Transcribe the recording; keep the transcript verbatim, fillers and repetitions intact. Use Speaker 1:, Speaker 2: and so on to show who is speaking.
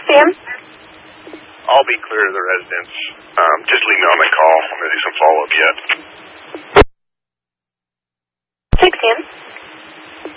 Speaker 1: Sam?
Speaker 2: I'll be clear to the residents. Um, just leave me on the call. I'm going to do some follow-up yet.